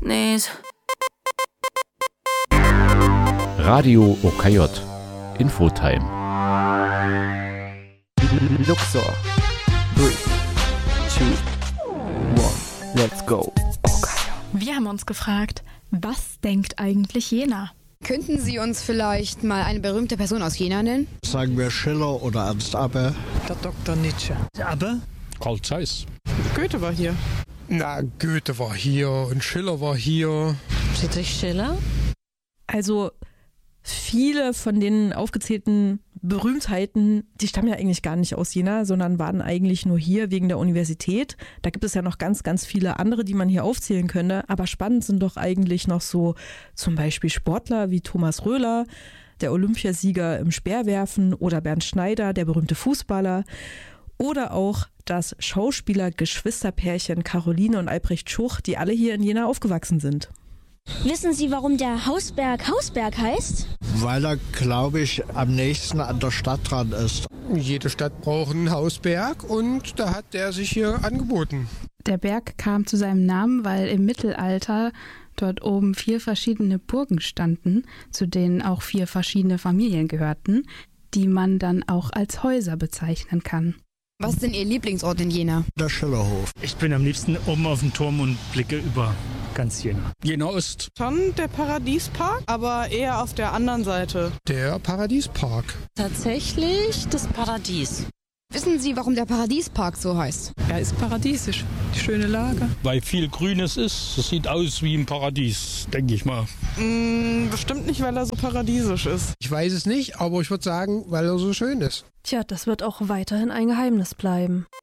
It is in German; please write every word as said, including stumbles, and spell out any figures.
knees. Radio O K J. Infotime. Luxor. Three, two, one, let's go. Wir haben uns gefragt, was denkt eigentlich Jena? Könnten Sie uns vielleicht mal eine berühmte Person aus Jena nennen? Sagen wir Schiller oder Ernst Abbe. Der Doktor Nietzsche. Abbe? Karl Zeiss. Goethe war hier. Na, Goethe war hier und Schiller war hier. Friedrich Schiller? Also viele von den aufgezählten Berühmtheiten, die stammen ja eigentlich gar nicht aus Jena, sondern waren eigentlich nur hier wegen der Universität. Da gibt es ja noch ganz, ganz viele andere, die man hier aufzählen könnte. Aber spannend sind doch eigentlich noch so zum Beispiel Sportler wie Thomas Röhler, der Olympiasieger im Speerwerfen, oder Bernd Schneider, der berühmte Fußballer. Oder auch das Schauspieler-Geschwisterpärchen Caroline und Albrecht Schuch, die alle hier in Jena aufgewachsen sind. Wissen Sie, warum der Hausberg Hausberg heißt? Weil er, glaube ich, am nächsten an der Stadt dran ist. Jede Stadt braucht einen Hausberg und da hat der sich hier angeboten. Der Berg kam zu seinem Namen, weil im Mittelalter dort oben vier verschiedene Burgen standen, zu denen auch vier verschiedene Familien gehörten, die man dann auch als Häuser bezeichnen kann. Was ist denn Ihr Lieblingsort in Jena? Der Schillerhof. Ich bin am liebsten oben auf dem Turm und blicke über ganz Jena. Jena Ost. Schon der Paradiespark, aber eher auf der anderen Seite. Der Paradiespark. Tatsächlich das Paradies. Wissen Sie, warum der Paradiespark so heißt? Er ist paradiesisch. Die schöne Lage. Weil viel Grünes ist. Es sieht aus wie ein Paradies, denke ich mal. Mm, bestimmt nicht, weil er so paradiesisch ist. Ich weiß es nicht, aber ich würde sagen, weil er so schön ist. Tja, das wird auch weiterhin ein Geheimnis bleiben.